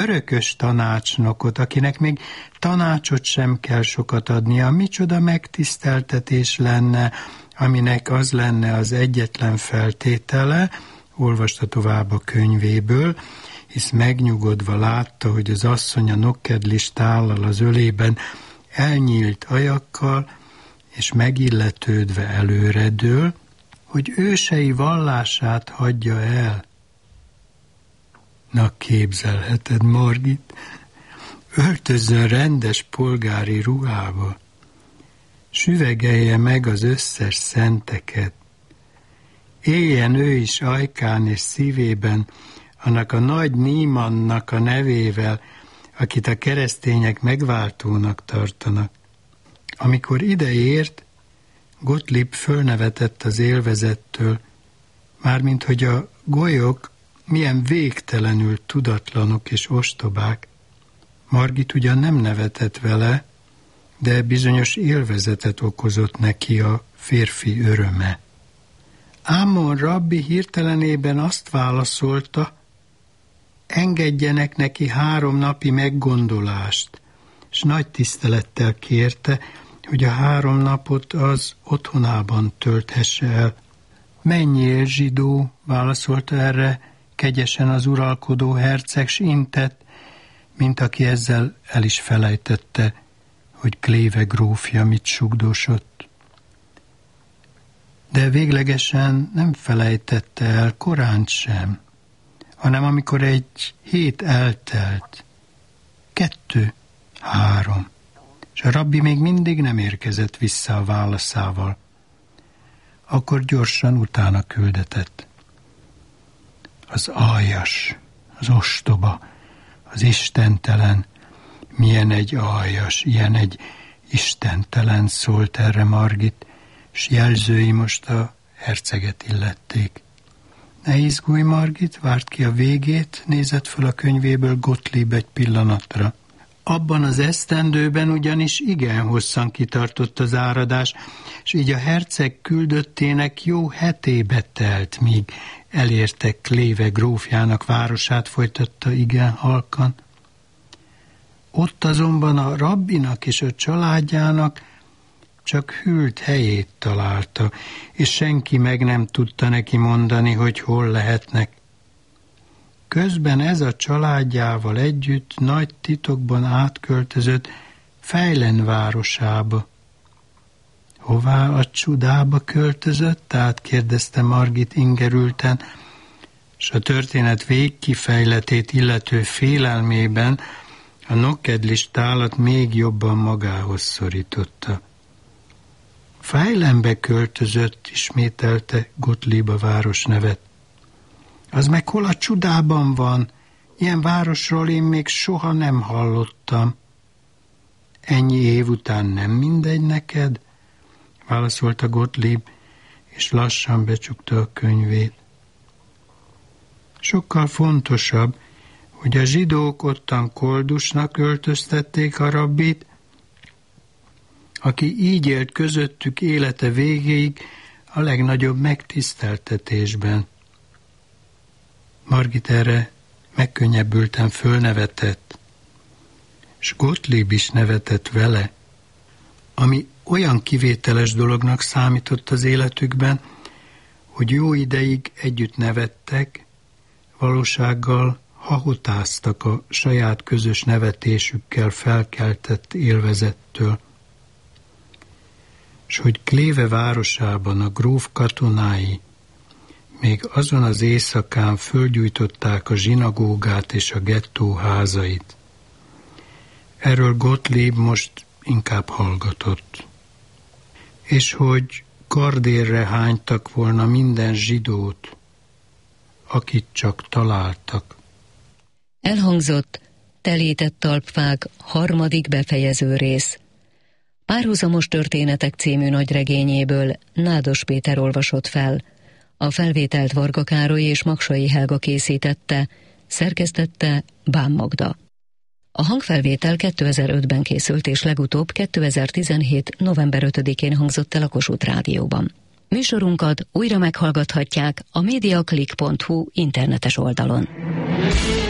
örökös tanácsnokot, akinek még tanácsot sem kell sokat adnia. Micsoda megtiszteltetés lenne, aminek az lenne az egyetlen feltétele, olvasta tovább a könyvéből, hisz megnyugodva látta, hogy az asszony a nokkedlistállal az ölében elnyílt ajakkal, és megilletődve előredől, hogy ősei vallását hagyja el. Na, képzelheted, Margit, öltözzön rendes polgári ruhába, süvegelje meg az összes szenteket, éljen ő is ajkán és szívében annak a nagy Nímannak a nevével, akit a keresztények megváltónak tartanak. Amikor ide ért, Gottlieb fölnevetett az élvezettől, mármint hogy a golyok milyen végtelenül tudatlanok és ostobák. Margit ugyan nem nevetett vele, de bizonyos élvezetet okozott neki a férfi öröme. Ámon rabbi hirtelenében azt válaszolta, engedjenek neki 3 napi meggondolást, s nagy tisztelettel kérte, hogy a 3 napot az otthonában tölthesse el. Menjél, zsidó, válaszolta erre kegyesen az uralkodó herceg, s intett, mint aki ezzel el is felejtette, hogy Kleve grófja mit sugdosott. De véglegesen nem felejtette el koránt sem, hanem amikor egy hét eltelt, 2, 3, és a rabbi még mindig nem érkezett vissza a válaszával, akkor gyorsan utána küldetett. Az aljas, az ostoba, az istentelen, milyen egy aljas, ilyen egy istentelen, szólt erre Margit, s jelzői most a herceget illették. Ne izgulj, Margit, várt ki a végét, nézett föl a könyvéből Gottlieb egy pillanatra. Abban az esztendőben ugyanis igen hosszan kitartott az áradás, és így a herceg küldöttének jó hetébe telt, míg elértek Kleve grófjának városát, folytatta igen halkan. Ott azonban a rabbinak és a családjának csak hűlt helyét találta, és senki meg nem tudta neki mondani, hogy hol lehetnek. Közben ez a családjával együtt nagy titokban átköltözött Fejlen városába. Hová a csudába költözött? Kérdezte Margit ingerülten, s a történet végkifejletét illető félelmében a nokkedlistálat még jobban magához szorította. Fejlenbe költözött, ismételte Gottlieb a város nevet. Az meg hol a csudában van? Ilyen városról én még soha nem hallottam. Ennyi év után nem mindegy neked? Válaszolta Gottlieb, és lassan becsukta a könyvét. Sokkal fontosabb, hogy a zsidók ottan koldusnak öltöztették a rabbit, aki így élt közöttük élete végéig a legnagyobb megtiszteltetésben. Margit erre megkönnyebbülten fölnevetett, s Gottlieb is nevetett vele, ami olyan kivételes dolognak számított az életükben, hogy jó ideig együtt nevettek, valósággal hahotáztak a saját közös nevetésükkel felkeltett élvezettől. S hogy Kleve városában a gróf katonái még azon az éjszakán fölgyújtották a zsinagógát és a gettó házait. Erről Gottlieb most inkább hallgatott. És hogy kardérre hánytak volna minden zsidót, akit csak találtak. Elhangzott Telített talpfák 3. befejező rész. Párhuzamos történetek című nagyregényéből Nádas Péter olvasott fel. A felvételt Varga Károly és Maksai Helga készítette, szerkesztette Bán Magda. A hangfelvétel 2005-ben készült, és legutóbb 2017. november 5-én hangzott el a Kossuth Rádióban. Műsorunkat újra meghallgathatják a mediaclick.hu internetes oldalon.